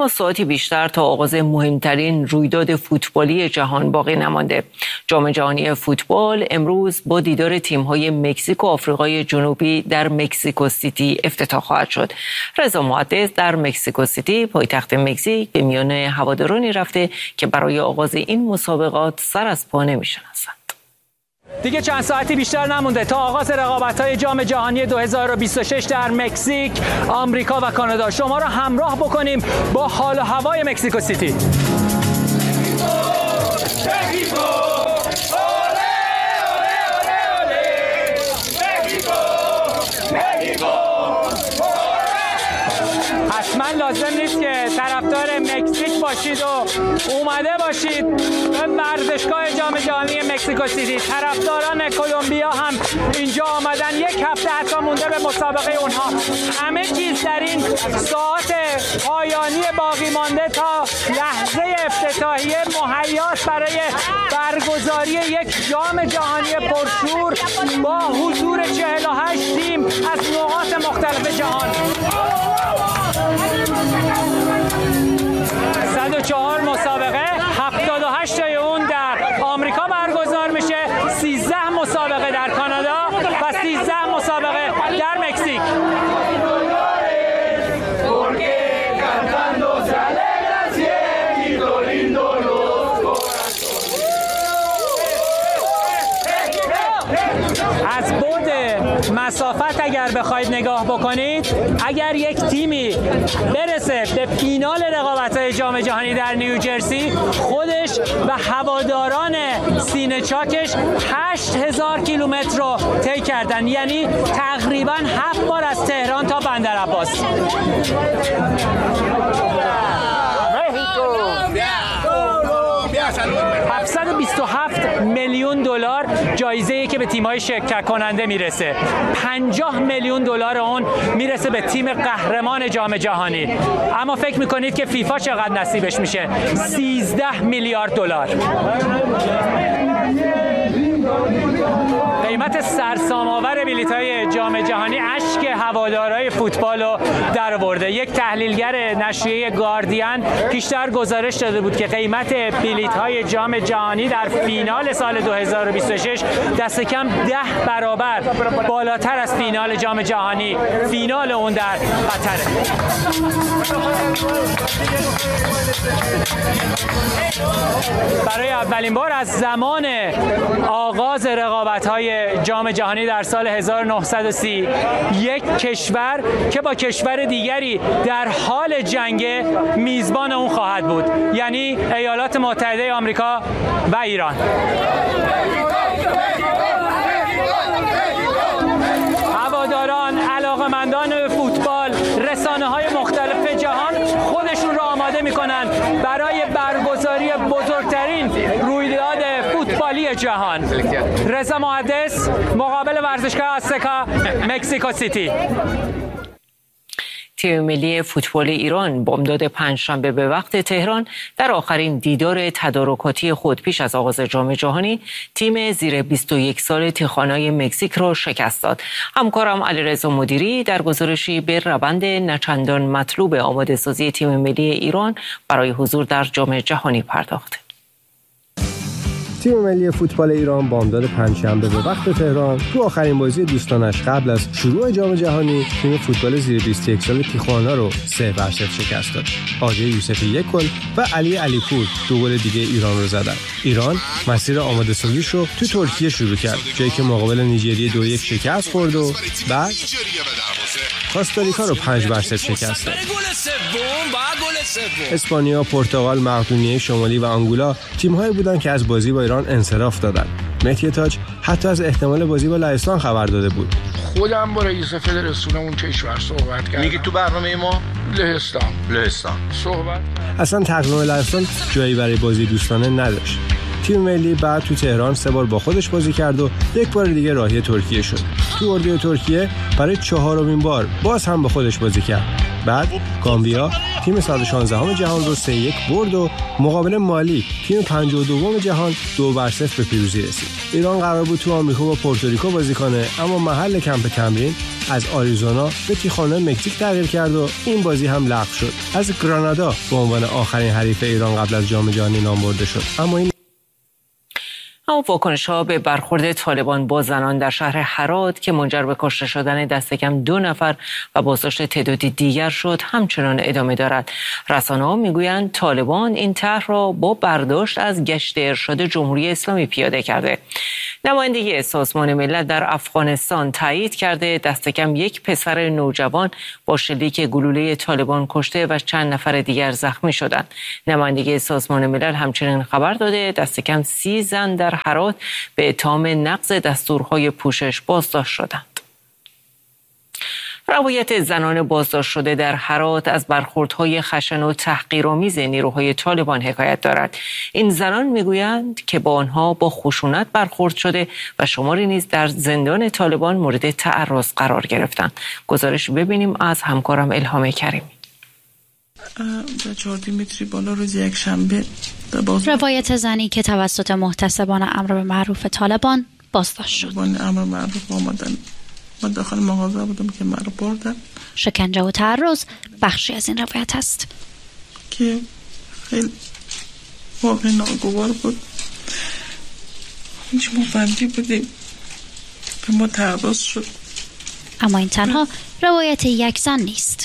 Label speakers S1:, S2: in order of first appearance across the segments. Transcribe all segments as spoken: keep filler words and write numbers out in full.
S1: اما ساعتی بیشتر تا آغاز مهمترین رویداد فوتبالی جهان باقی نمانده. جام جهانی فوتبال امروز با دیدار تیم‌های مکزیک و آفریقای جنوبی در مکزیکو سیتی افتتاح خواهد شد. رضا محدث در مکزیکو سیتی پایتخت مکزیک به میان هوادارانی رفته که برای آغاز این مسابقات سر از پا نمی‌شناسند.
S2: دیگه چند ساعتی بیشتر نمونده تا آغاز رقابت‌های جام جهانی دو هزار و بیست و شش در مکزیک، آمریکا و کانادا. شما را همراه بکنیم با حال و هوای مکزیکو سیتی. حتما لازم نیست که طرفدار مکزیک باشید و اومده باشید به ورزشگاه جام جهانی مکزیکو سیتی. طرفداران کلمبیا هم اینجا آمدن، یک هفته حتی مونده به مسابقه اونها. همه چیز در این ساعت پایانی باقی مانده تا لحظه افتتاحیه مهیاست برای برگزاری یک جام جهانی پرشور با حضور چهل و هشت تیم از نقاط مختلف جهان. صد و چهار مسابقه، هفتاد و هشت تای اون در آمریکا برگزار میشه، سیزده مسابقه در کانادا و سیزده مسابقه در مکزیک. از بعد مسافت اگر بخواید نگاه بکنید، اگر یک تیمی برسه به فینال رقابت‌های جام جهانی در نیوجرسی، خودش و هواداران سینه چاکش هشت هزار کیلومتر رو طی کردن، یعنی تقریباً هفت بار از تهران تا بندرعباس. هفتصد و بیست و هفت میلیون دلار جایزه‌ای که به تیم‌های شرکت کننده میرسه. پنجاه میلیون دلار اون میرسه به تیم قهرمان جام جهانی. اما فکر میکنید که فیفا چقدر نصیبش میشه؟ سیزده میلیارد دلار. قیمت سرسام‌آور بلیط‌های جام جهانی اشک هوادارهای فوتبال رو درآورده. یک تحلیلگر نشریه گاردین پیشتر گزارش داده بود که قیمت بلیط‌های جام جهانی در فینال سال دو هزار و بیست و شش دست کم ده برابر بالاتر از فینال جام جهانی، فینال اون در قطره. برای اولین بار از زمان آغاز رقابت‌های جام جهانی در سال هزار و نهصد و سی، یک کشور که با کشور دیگری در حال جنگ میزبان اون خواهد بود، یعنی ایالات متحده آمریکا و ایران. هواداران، علاقه‌مندان فوتبال، رسانه‌های مختلف جهان خودشون را آماده می‌کنند برای برگزاری بزرگترین رویداد فوتبالی جهان. رضا محدث، مقابل ورزشگاه آزتکا، مکزیکو سیتی.
S1: تیم ملی فوتبال ایران بامداد پنجشنبه به وقت تهران در آخرین دیدار تدارکاتی خود پیش از آغاز جام جهانی تیم زیر بیست و یک سال تیخانای مکزیک را شکست داد. همکارم علیرضا مدیری در گزارشی به روند نچندان مطلوب آماده سازی تیم ملی ایران برای حضور در جام جهانی پرداخت.
S3: تیم ملی فوتبال ایران بامداد پنجشنبه به وقت تهران تو آخرین بازی دوستانش قبل از شروع جام جهانی تیم فوتبال زیر بیست و یک سال تیخوانا رو سه بر صفر شکست داد. آجی یوسفی یک گل و علی علیپور دو گل دیگه ایران رو زدن. ایران مسیر آماده سازیش رو تو ترکیه شروع کرد، جایی که مقابل نیجریه دو یک شکست خورد و بعد کاستاریکا رو پنج بر صفر شکست داد. اسپانیا، پرتغال، مقدونیه شمالی و آنگولا تیم‌هایی بودند که از بازی با ایران انصراف دادند. مهدی تاج حتی از احتمال بازی با لهستان خبر داده بود.
S4: خودم با رئیس فدراسیون اون کشور صحبت کردم.
S5: میگی تو برنامه ما
S4: لهستان
S5: لهستان
S4: صحبت.
S3: اصلا تقویم لهستان جایی برای بازی دوستانه نداشت. تیم ملی بعد تو تهران سه بار با خودش بازی کرد و یک بار دیگه راهی ترکیه شد. تو اردوی ترکیه برای چهارمین بار باز هم با خودش بازی کرد. بعد گامبیا تیم صد و شانزدهم جهان رو سه یک برد و مقابل مالی تیم پنجاه و دوم جهان دو بر صفر به پیروزی رسید. ایران قرار بود تو آمریکا با پورتوریکو بازی کنه، اما محل کمپ تمرین از آریزونا به تیخوانا مکزیک تغییر کرد و این بازی هم لغو شد. از گرانادا به عنوان آخرین حریف ایران قبل از جام جهانی نام برده شد. اما این
S1: اما واکنش‌ها به برخورد طالبان با زنان در شهر هرات که منجر به کشته شدن دست کم دو نفر و بازداشت تعدادی دیگر شد همچنان ادامه دارد. رسانه‌ها میگویند طالبان این طرح را با برداشت از گشت ارشاد جمهوری اسلامی پیاده کرده. نمایندگی سازمان ملل در افغانستان تایید کرده دست کم یک پسر نوجوان با شلیک گلوله طالبان کشته و چند نفر دیگر زخمی شدند. نمایندگی سازمان ملل همچنین خبر داده دست کم سی زن در هرات به اتهام نقض دستورهای پوشش بازداشت شدند. روایت زنان بازداشت شده در هرات از برخوردهای خشن و تحقیرآمیز نیروهای طالبان حکایت دارد. این زنان میگویند که با آنها با خشونت برخورد شده و شماری نیز در زندان طالبان مورد تعرض قرار گرفتند. گزارش ببینیم از همکارم الهام کریمی.
S5: بالا روز یک شنبه روایت زنی که توسط محتسبان امر به معروف طالبان بازداشت شد.
S6: امر معروف آمدن من داخل مغازه بودم که مرا بردن.
S5: شکنجه و تعرض بخشی از این روایت است
S6: که خیلی واقعا ناگوار بود. هیچ ما بندی بودیم به ما تعرض شد.
S5: اما این تنها روایت یک زن نیست.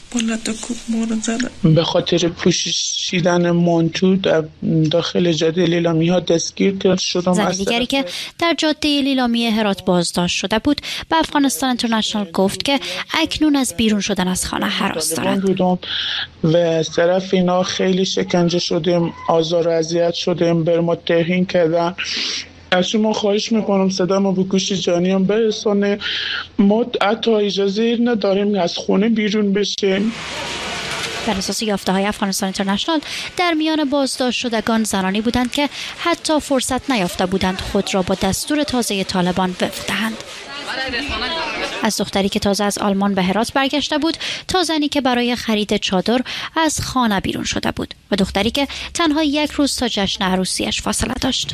S6: به خاطر پوشیدن مانتو در داخل جاده لیلامی ها دستگیر شدم.
S5: زن دیگری که در جاده لیلامی هرات بازداشت شده بود به افغانستان اینترنشنال گفت که اکنون از بیرون شدن از خانه هراس دارد
S6: و از طرف اینا خیلی شکنجه شدیم، آزار و اذیت شدیم، بر ما توهین کردن. از شما خواهش میکنم صدا ما به گوش جانی هم برسانه. ما حتی اجازه نداریم از خونه بیرون بشیم.
S5: بر اساس یافته های افغانستان اینترنشنال در میان بازداشت شدگان زنانی بودند که حتی فرصت نیافته بودند خود را با دستور تازه طالبان وفق دهند. از دختری که تازه از آلمان به هرات برگشته بود تا زنی که برای خرید چادر از خانه بیرون شده بود و دختری که تنها یک روز تا جشن عروسیش فاصله داشت.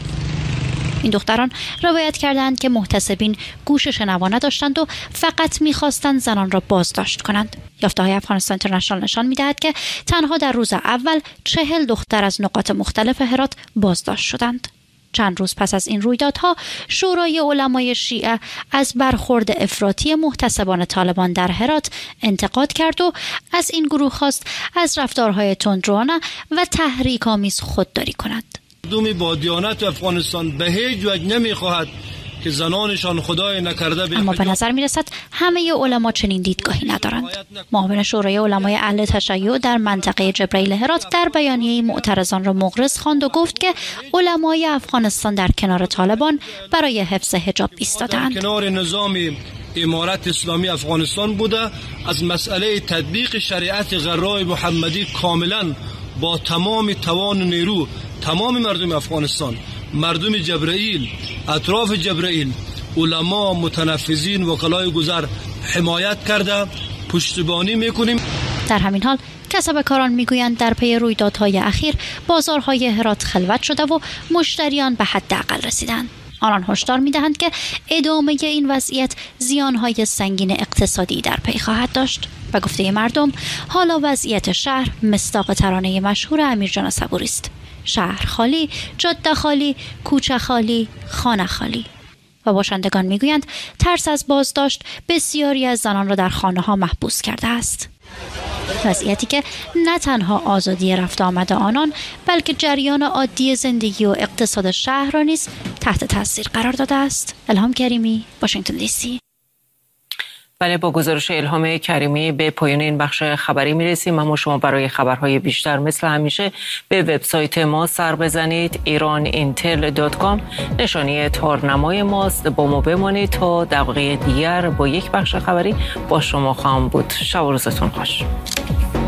S5: این دختران روایت کردند که محتسبین گوش شنوا نداشتند و فقط می‌خواستند زنان را بازداشت کنند. یافته‌های افغانستان اینترنشنال نشان می‌دهد که تنها در روز اول چهل دختر از نقاط مختلف هرات بازداشت شدند. چند روز پس از این رویدادها شورای علمای شیعه از برخورد افراطی محتسبان طالبان در هرات انتقاد کرد و از این گروه خواست از رفتارهای تندروانه و تحریک‌آمیز خودداری کند.
S7: مردم با دیانت افغانستان به هیچ وجه نمیخواهد که زنانشان خدای نکرده به
S5: اما به نظر میرسد همه علما چنین دیدگاهی ندارند. معاون شورای علمای اهل تشیع در منطقه جبرئیل هرات در بیانیه معترضان را مغرض خواند و گفت که علمای افغانستان در کنار طالبان برای حفظ حجاب ایستادند.
S7: کنار نظام امارت اسلامی افغانستان بوده از مسئله تطبیق شریعت غرای محمدی کاملا با تمام توان و نیرو تمام مردم افغانستان، مردم جبرئیل، اطراف جبرئیل، علما، متنفذین، وکلای گذر حمایت کرده پشتیبانی میکنیم.
S5: در همین حال کسب کاران میگویند در پی رویدادهای اخیر بازارهای هرات خلوت شده و مشتریان به حداقل رسیدند. آنان هشدار میدهند که ادامه این وضعیت زیانهای سنگین اقتصادی در پی خواهد داشت. و گفته مردم حالا وضعیت شهر مصداق ترانه مشهور امیرجان صبوری است. شهر خالی، جاده خالی، کوچه خالی، خانه خالی. و باشندگان میگویند ترس از بازداشت بسیاری از زنان را در خانه ها محبوس کرده است. وضعیتی که نه تنها آزادی رفت آمد آنان بلکه جریان عادی زندگی و اقتصاد شهر را نیز تحت تاثیر قرار داده است. الهام کریمی، واشنگتن دی سی.
S1: بله، با گزارش الهام کریمی به پایان این بخش خبری میرسیم. اما شما برای خبرهای بیشتر مثل همیشه به وبسایت ما سر بزنید ایران اینتل دات کام. نشانی تارنمای ماست. با ما بمانید تا دقیقه دیگر با یک بخش خبری با شما خواهم بود. شب و روزتون خوش.